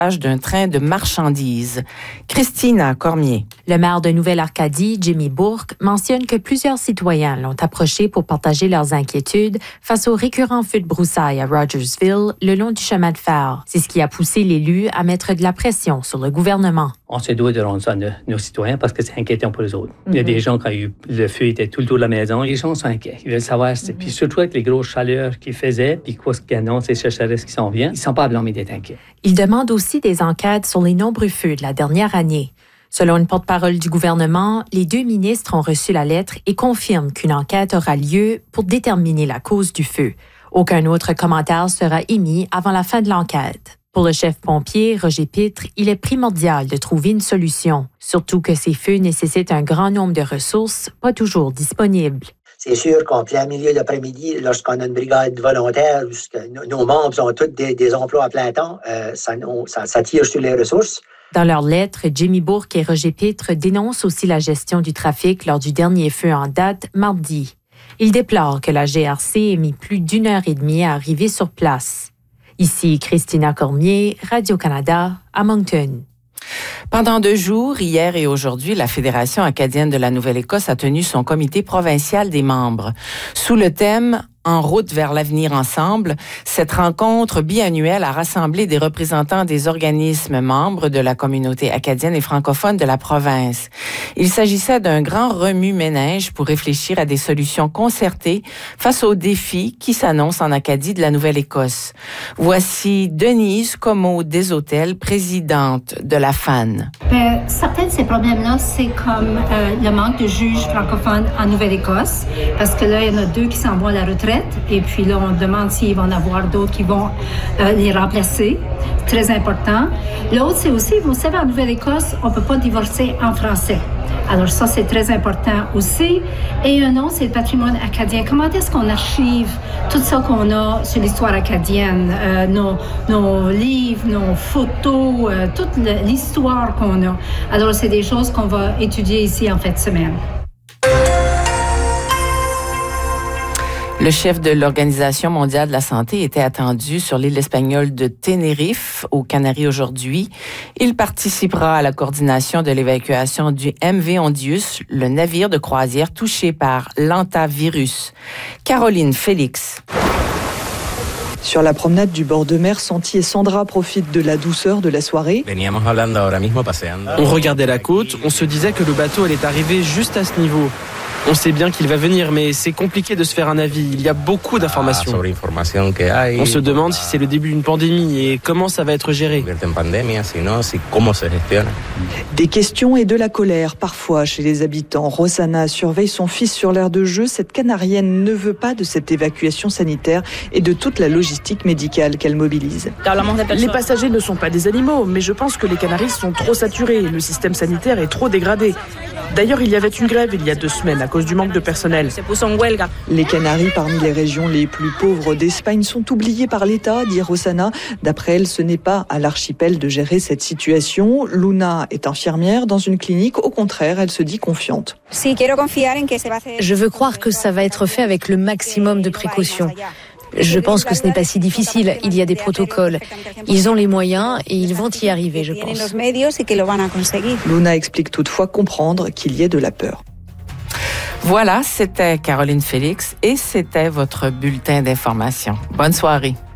d'un train de marchandises. Christina Cormier. Le maire de Nouvelle-Arcadie, Jimmy Bourque, mentionne que plusieurs citoyens l'ont approché pour partager leurs inquiétudes face aux récurrents feux de broussailles à Rogersville le long du chemin de fer. C'est ce qui a poussé l'élu à mettre de la pression sur le gouvernement. On se doit de rendre ça à nos citoyens parce que c'est inquiétant pour les autres. Il y a des gens, quand le feu était tout le tour de la maison, les gens sont inquiets. Ils veulent savoir, puis surtout avec les grosses chaleurs qu'ils faisaient, puis quoi ce qu'ils annoncent, les sécheresses qui s'en viennent, ils ne sont pas blâmés d'être inquiets. Il demande aussi des enquêtes sur les nombreux feux de la dernière année. Selon une porte-parole du gouvernement, les deux ministres ont reçu la lettre et confirment qu'une enquête aura lieu pour déterminer la cause du feu. Aucun autre commentaire sera émis avant la fin de l'enquête. Pour le chef pompier, Roger Pitre, il est primordial de trouver une solution, surtout que ces feux nécessitent un grand nombre de ressources pas toujours disponibles. C'est sûr qu'en plein milieu d'après-midi, lorsqu'on a une brigade volontaire, nos membres ont tous des emplois à plein temps, ça tire sur les ressources. Dans leur lettre, Jimmy Bourque et Roger Pitre dénoncent aussi la gestion du trafic lors du dernier feu en date, mardi. Ils déplorent que la GRC ait mis plus d'1 heure et demie à arriver sur place. Ici Christina Cormier, Radio-Canada, à Moncton. Pendant 2 jours, hier et aujourd'hui, la Fédération acadienne de la Nouvelle-Écosse a tenu son comité provincial des membres. Sous le thème « En route vers l'avenir ensemble », cette rencontre biannuelle a rassemblé des représentants des organismes membres de la communauté acadienne et francophone de la province. Il s'agissait d'un grand remue-ménage pour réfléchir à des solutions concertées face aux défis qui s'annoncent en Acadie de la Nouvelle-Écosse. Voici Denise Comeau-Deshôtels, présidente de la FAN. Certains de ces problèmes-là, c'est comme le manque de juges francophones en Nouvelle-Écosse, parce que là, il y en a 2 qui s'en vont à la retraite, et puis là, on demande s'il va y en avoir d'autres qui vont les remplacer. Très important. L'autre, c'est aussi, vous savez, en Nouvelle-Écosse, on ne peut pas divorcer en français. Alors ça, c'est très important aussi. Et un autre, c'est le patrimoine acadien. Comment est-ce qu'on archive tout ça qu'on a sur l'histoire acadienne, nos livres, nos photos, toute l'histoire qu'on a. Alors, c'est des choses qu'on va étudier ici en fin de semaine. Le chef de l'Organisation mondiale de la santé était attendu sur l'île espagnole de Tenerife, aux Canaries aujourd'hui. Il participera à la coordination de l'évacuation du MV Ondius, le navire de croisière touché par l'hantavirus. Caroline Félix. Sur la promenade du bord de mer, Santi et Sandra profitent de la douceur de la soirée. On regardait la côte, on se disait que le bateau allait arriver juste à ce niveau. On sait bien qu'il va venir, mais c'est compliqué de se faire un avis. Il y a beaucoup d'informations. On se demande si c'est le début d'une pandémie et comment ça va être géré. Des questions et de la colère, parfois, chez les habitants. Rosanna surveille son fils sur l'aire de jeu. Cette Canarienne ne veut pas de cette évacuation sanitaire et de toute la logistique médicale qu'elle mobilise. Les passagers ne sont pas des animaux, mais je pense que les Canaries sont trop saturés. Le système sanitaire est trop dégradé. D'ailleurs, il y avait une grève il y a 2 semaines à cause du manque de personnel. Les Canaries, parmi les régions les plus pauvres d'Espagne, sont oubliées par l'État, dit Rosanna. D'après elle, ce n'est pas à l'archipel de gérer cette situation. Luna est infirmière dans une clinique. Au contraire, elle se dit confiante. Je veux croire que ça va être fait avec le maximum de précautions. Je pense que ce n'est pas si difficile. Il y a des protocoles. Ils ont les moyens et ils vont y arriver, je pense. Luna explique toutefois comprendre qu'il y ait de la peur. Voilà, c'était Caroline Félix et c'était votre bulletin d'information. Bonne soirée.